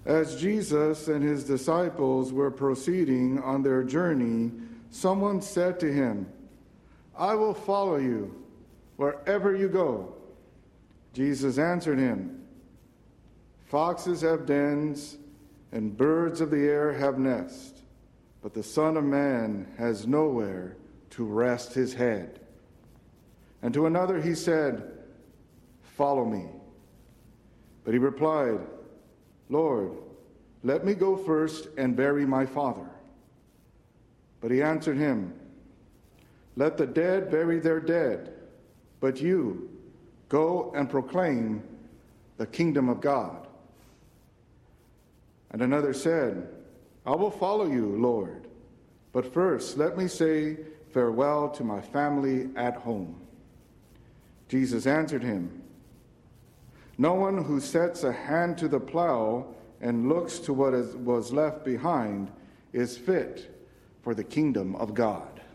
As Jesus and his disciples were proceeding on their journey, someone said to him, "I will follow you wherever you go." Jesus answered him, "Foxes have dens, and birds of the air have nests, but the Son of Man has nowhere to rest his head." And to another he said, "Follow me." But he replied, "Lord, let me go first and bury my father." But he answered him, "Let the dead bury their dead, but you go and proclaim the kingdom of God." And another said, "I will follow you, Lord, but first let me say farewell to my family at home." Jesus answered him, "No one who sets a hand to the plow and looks to what was left behind is fit for the kingdom of God."